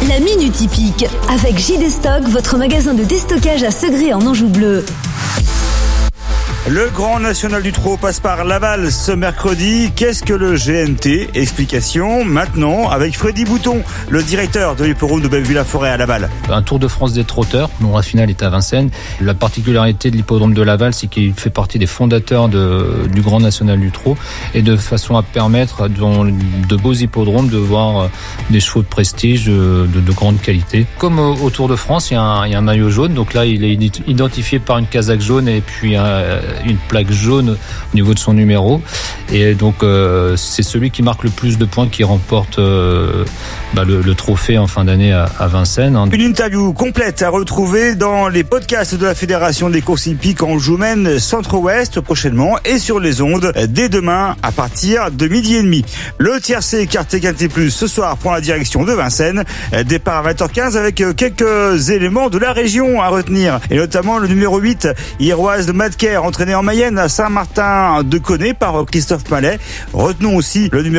La Minute Hippique avec JD Stock, votre magasin de déstockage à Segré en Anjou bleu. Le Grand National du Trot passe par Laval ce mercredi. Qu'est-ce que le GNT? Explication maintenant avec Freddy Bouton, le directeur de l'hippodrome de Bellevue-la-Forêt à Laval. Un Tour de France des trotteurs, dont la finale est à Vincennes. La particularité de l'hippodrome de Laval, c'est qu'il fait partie des fondateurs du Grand National du Trot, et de façon à permettre dans de beaux hippodromes de voir des chevaux de prestige de grande qualité. Comme au Tour de France, il y a un maillot jaune, donc là il est identifié par une casaque jaune et puis une plaque jaune au niveau de son numéro, et donc c'est celui qui marque le plus de points qui remporte le trophée en fin d'année à Vincennes. Une interview complète à retrouver dans les podcasts de la Fédération des courses hippiques Anjou-Maine Centre-Ouest prochainement, et sur les ondes dès demain à partir de 12h30. Le tiercé écarté Quintet Plus ce soir prend la direction de Vincennes, départ à 20h15 avec quelques éléments de la région à retenir, et notamment le numéro 8 Iroise de Madker, entraîné en Mayenne à Saint-Martin-de-Connay par Christophe Mallet. Retenons aussi le numéro